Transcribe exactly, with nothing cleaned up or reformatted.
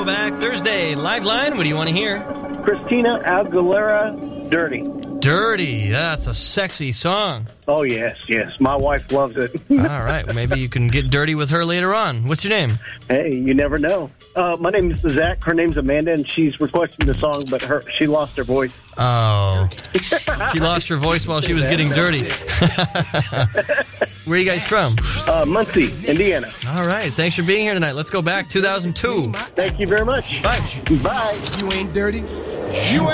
Throwback Thursday. Live line, what do you want to hear? Christina Aguilera, Dirty. Dirty. That's a sexy song. Oh, yes, yes. My wife loves it. All right. Well, maybe you can get dirty with her later on. What's your name? Hey, you never know. Uh, my name is Zach. Her name's Amanda, and she's requesting the song, but her she lost her voice. Oh. She lost her voice while she was getting dirty. Where are you guys from? Uh, Muncie, Indiana. All right. Thanks for being here tonight. Let's go back two thousand two. Thank you very much. Bye. Bye. You ain't dirty. You ain't